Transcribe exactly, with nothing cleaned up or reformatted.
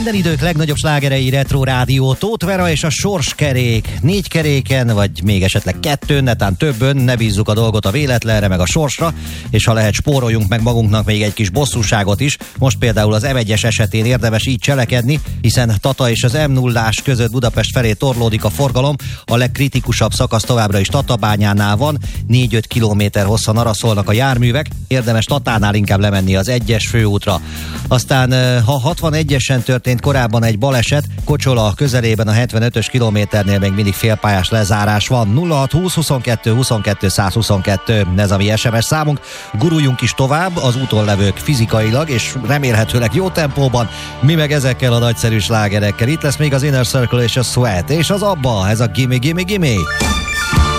Minden idők legnagyobb slágerei Retro Rádió, Tóth Vera és a Sorskerék. Négy keréken, vagy még esetleg kettőn, netán többön, ne bízzuk a dolgot a véletlenre, meg a sorsra, és ha lehet, spóroljunk meg magunknak még egy kis bosszúságot is. Most például az em egyes esetén érdemes így cselekedni, hiszen Tata és az em nullás között Budapest felé torlódik a forgalom. A legkritikusabb szakasz továbbra is Tatabányánál van, négy-öt kilométer hosszan araszolnak a járművek, érdemes Tatánál inkább lemenni az egyes főútra. Aztán, ha hatvanegyesen történt korábban egy baleset, Kocsola közelében a hetvenötös kilométernél még mindig félpályás lezárás van. nulla hat húsz huszonkettő huszonkettő százhuszonkettő, ez a mi es em es számunk. Guruljunk is tovább, az úton levők fizikailag és remélhetőleg jó tempóban, mi meg ezekkel a nagyszerű slágerekkel. Itt lesz még az Inner Circle és a Sweat, és az Abba, ez a Gimme Gimme Gimme.